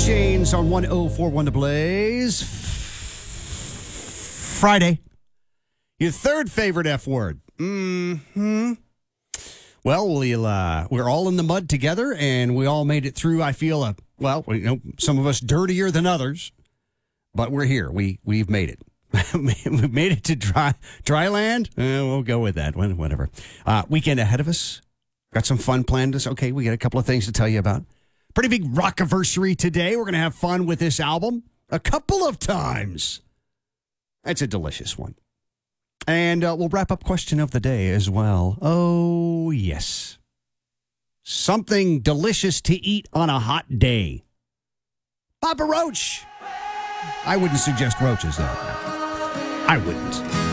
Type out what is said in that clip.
Janes on 1041 The Blaze. Friday. Your third favorite F word. Mm-hmm. Well, we're all in the mud together, and we all made it through, I feel, some of us dirtier than others, but we're here. We've made it. We've made it to dry land. We'll go with that. Whatever. Weekend ahead of us. Got some fun planned. Okay, we got a couple of things to tell you about. Pretty big rockiversary today. We're going to have fun with this album a couple of times. It's a delicious one. And we'll wrap up question of the day as well. Oh, yes. Something delicious to eat on a hot day. Papa Roach. I wouldn't suggest roaches, though. I wouldn't.